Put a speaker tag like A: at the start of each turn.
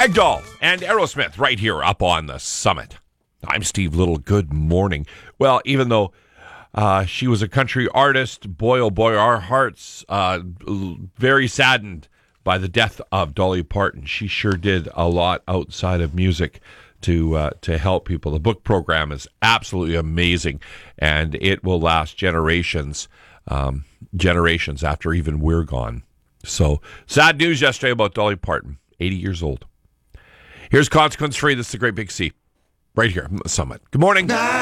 A: Ragdoll and Aerosmith right here up on the summit. I'm Steve Little. Good morning. Well, even though she was a country artist, boy, oh boy, our hearts very saddened by the death of Dolly Parton. She sure did a lot outside of music to help people. The book program is absolutely amazing, and it will last generations after even we're gone. So, sad news yesterday about Dolly Parton, 80 years old. Here's Consequence Free. This is the Great Big C, right here on the summit. Good morning.